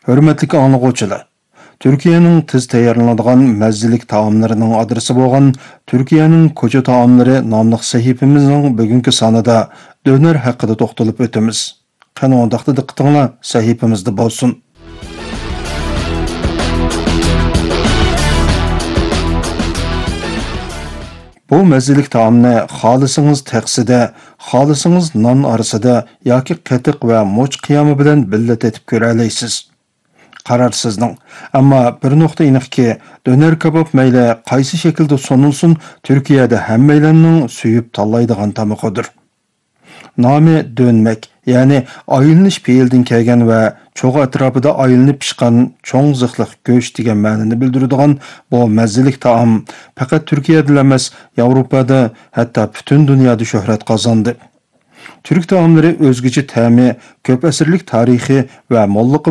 Hürmetlik anlıqçılar. Türkiye'nin tez tayarlanadigan mazzilik taomlarining adresi bo'lgan Türkiye'nin ko'cha taomlari nomli sahifamizning bugungi sonida döner haqida to'xtalib o'tamiz. Qani undaqda diqqatinglar sahifamizda bo'lsin. Bu mazzilik taomni xohlasangiz taqsida, xohlasangiz non orasida yoki qatiq va moch qiyomi bilan birga tetib ko'ra olasiz. Qarar sizning. Ammo bir nuqta aniqki, döner kabob mayli qaysi shaklda sunilsin, Turkiyada hammalarning suyib tanlaydigan tamoqidir. Nomi dönmek, ya'ni ayılnish fe'ldan kelgan va cho'g'i atrofida aylanib pishgan cho'ng ziqliq go'sht degan ma'noni bildiradigan bu mazzilik taom faqat Turkiyada emas, Yevropada, hatto butun dunyoda shuhrat qozondi. Türk taomlari o'zgacha ta'mi, ko'p asrlik tarixi va molligi